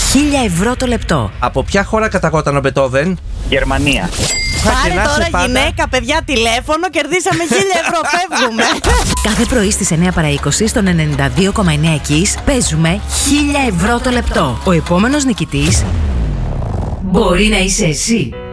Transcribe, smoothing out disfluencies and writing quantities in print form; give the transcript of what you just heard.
1.000 ευρώ το λεπτό. Από ποια χώρα καταγόταν ο Μπετόβεν? Γερμανία. Πάρε τώρα γυναίκα, παιδιά, τηλέφωνο, κερδίσαμε 1.000 ευρώ, φεύγουμε. Κάθε πρωί στις 9 παρά 20 στον 92,9 Kiss παίζουμε 1.000 ευρώ το λεπτό. Ο επόμενος νικητής μπορεί να είσαι εσύ.